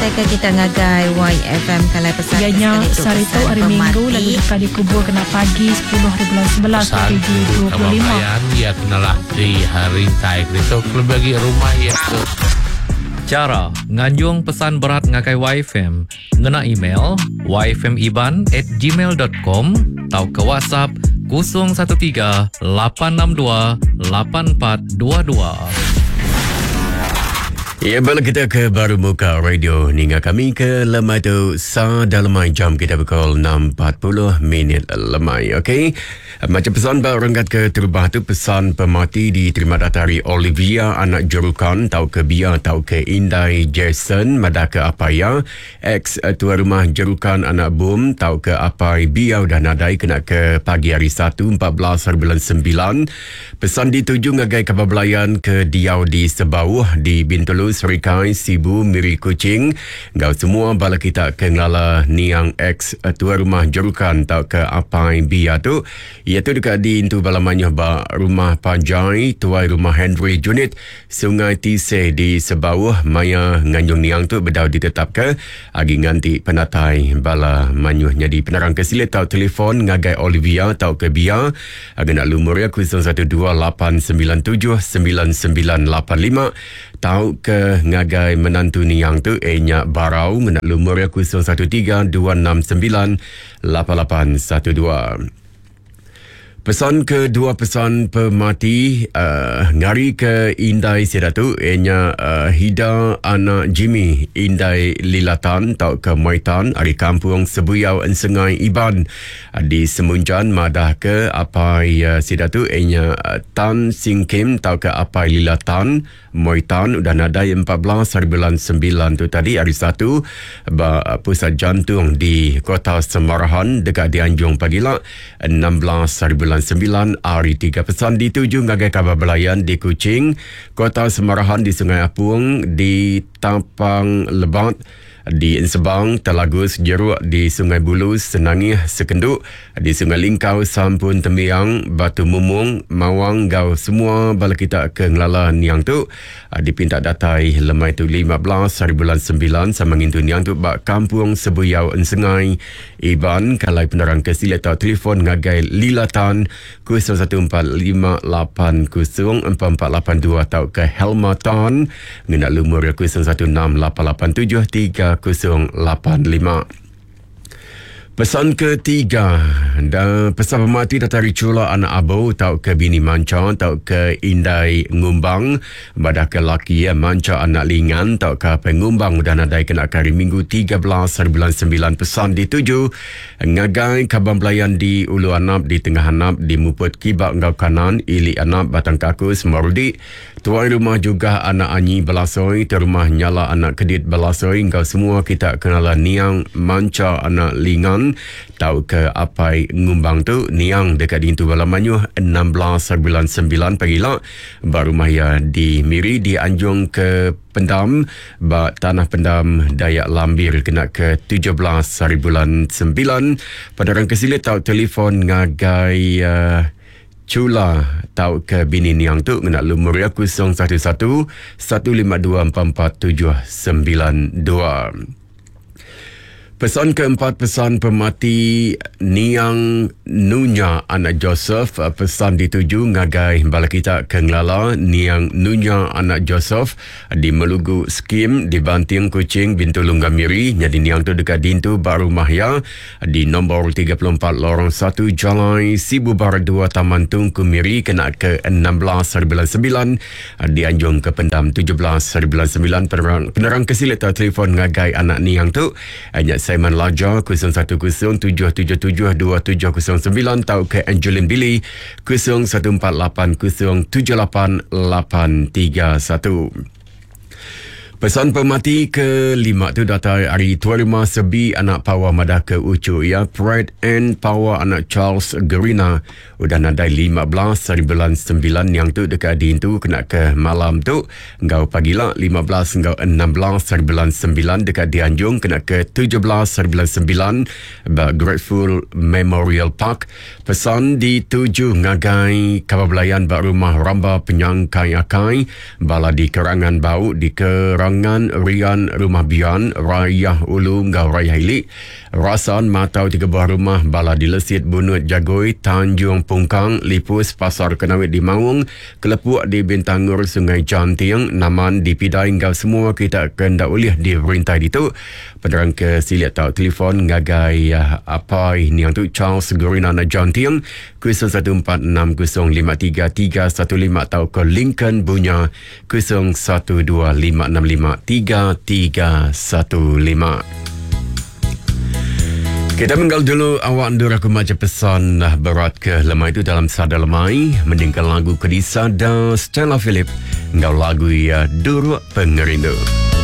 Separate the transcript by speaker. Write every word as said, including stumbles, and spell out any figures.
Speaker 1: ke kita ngagai Y F M Kalai pesan.
Speaker 2: Ianya Sarito hari Minggu lalu dekat dikubur kena pagi sepuluh hari bulan sebelas tujuh dua puluh lima.
Speaker 3: Ya kenalah di hari taik itu bagi rumah ya tu.
Speaker 4: Cara nganjung pesan berat ngagai Y F M ngena email y f m iban at gmail dot com atau ke WhatsApp kosong satu tiga lapan enam dua lapan empat dua dua.
Speaker 5: Ya, balik kita ke Baru Muka Radio. Hingga kami ke lemai tu sa dalamai jam kita pukul enam empat puluh minit lemai. Okey. Macam pesan berangkat ke terubah tu, pesan pemati diterima datari Olivia anak Jurukan tau ke Bia tau ke Indai Jason madah ke Apaya ex tuan rumah Jurukan anak Bum tau ke Apai Bia dan nadai kena ke pagi hari satu empat belas hari bulan sembilan. Pesan dituju ngagai Kababelayan ke Diau di Sebauh di Bintulu Serikai Sibu Miri Kuching. Gau semua bala kita ke ngelala niang ex tuan rumah Jurukan tau ke Apai Bia tu. Iaitu dekat di Intu Balamanya ba rumah Panjai tuai rumah Henry Junit Sungai Tise di Sebauh Maya Nganjung Niang tu berdau ditetap ke agi nganti penatai bala manyuh jadi penerang kesilit tau telefon ngagai Olivia tau ke Bia agi nak lumur ya kosong satu dua lapan sembilan tujuh sembilan sembilan lapan lima tau ke ngagai menantu Niang tu Enya Barau menak lumur ya kosong satu tiga dua enam sembilan lapan lapan satu dua. Pesan kedua pesan pemati uh, ngari ke Indai Sedatu Enya uh, Hida anak Jimmy Indai Lilatan tau ke Moitan ari kampung Sebuyau Ensengai Iban uh, di Semunjan madah ke Apai uh, Sedatu Enya uh, Tan Sing Kim tau ke Apai Lilatan Moitan udah nadai empat belas hari bulan sembilan tu tadi hari satu ba, uh, pusat jantung di kota Semarahan dekat di Anjung Pagila enam belas hari bulan sembilan hari tiga. Pesan dituju ngagai Kababelayan di Kuching kota Semarahan di Sungai Apung di Tampang Lebat di Ensebang, Telagus, Jeruk di Sungai Bulu, Senangih, Sekenduk di Sungai Lingkau, Sampun Tembiang, Batu Mumung, Mawang, Gau semua bala kita ke ngelala Niang tu dipinta datai lemai tu lima belas hari bulan sembilan sama ngintu Niang tu bak kampung Sebuyau Ensengai Iban kalai penerang kesilit atau telefon ngagai Lilatan kosong satu empat lima lapan kosong empat empat lapan dua atau ke Helmatan ngena lumur kosong satu enam lapan lapan tujuh tiga kosong lapan lima. Pesan ketiga dan pesan pemati datari Cula anak Abu tau ke Bini Manca tau ke Indai Ngumbang badah ke laki ya Manca anak Lingan tau ke Pengumbang dan nadai kena hari Minggu tiga belas hari bulan sembilan. Pesan dituju ngagai Kababelayan di Ulu Anap di Tengah Anap di Muput Kibak Ngau Kanan Ili Anap Batang Kakus Marudi tuan rumah juga anak Anyi Belasoi terumah Nyala anak Kedit Belasoi. Engkau semua kita kenalan Niang Manca anak Lingan tahu ke Apai Ngumbang tu Niang dekat di Intu Balamanyuh enam belas bulan sembilan pagi lah baru maya di Miri di Anjung ke Pendam ba Tanah Pendam Dayak Lambir kena ke tujuh belas hari bulan sembilan. Pada orang kesilit tahu telefon ngagai uh, Cula tau ke Bini Niang tu kena lumur ya kosong satu satu satu lima dua empat empat tujuh sembilan dua. Pesan keempat, pesan pemati Niang Nunya anak Joseph. Pesan dituju ngagai bala kita ke ngelala Niang Nunya anak Joseph di Melugu Skim di Banting Kuching Bintulu Ngamiri. Jadi Niang tu dekat Dintu Baru Mahya di nombor tiga puluh empat lorong satu Jalan Sibu Barat dua Taman Tungku Miri kena ke enam belas hari bulan sembilan di Anjung ke Pendam tujuh belas hari bulan sembilan. Penerang, penerang kesilit telefon ngagai anak Niang tu hanya Simon Lajar kosong satu kosong tujuh tujuh tujuh dua tujuh kosong sembilan tau ke Angelin Billy kosong satu empat lapan kosong tujuh lapan lapan tiga satu. Pesan pemati kelima tu data hari tuan rumah Sebi anak Pawa madah ke Ucu ya Pride and Power anak Charles Gerina udah nadai lima belas hari bulan sembilan yang tu dekat di tu kena ke malam tu engkau pagilah lima belas engkau enam belas hari bulan sembilan dekat di Anjung kena ke tujuh belas hari bulan sembilan Grateful Memorial Park. Pesan dituju ngagai Kababelayan bak rumah Ramba Penyangkai Akai bala di Kerangan Bau di Kerang Mangan Rian Rumah Bian Rayah Ulu Ngau Rayah Hilik Rasan Matau tiga buah rumah Bala Dilesit Bunut Jagoi Tanjung Pungkang Lipus Pasar Kenawit di Mawung Kelepuk di Bintangur Sungai Jantiang Naman di Pidai Ngau semua kita kendak ulih di Berintai itu penerang ke silit tau telefon ngagai uh, apa ini yang tu Charles Gurinana Jantiang kosong satu empat enam kosong lima tiga tiga satu lima atau ke Lincoln Bunya kosong satu dua lima enam lima tiga tiga satu lima. Kita menggal dulu awak ndur aku macam pesan berat ke lemai itu dalam sada lemai mendingkan lagu Kedisa dan Stella Philip ngau lagu ya Duruk Pengerindu.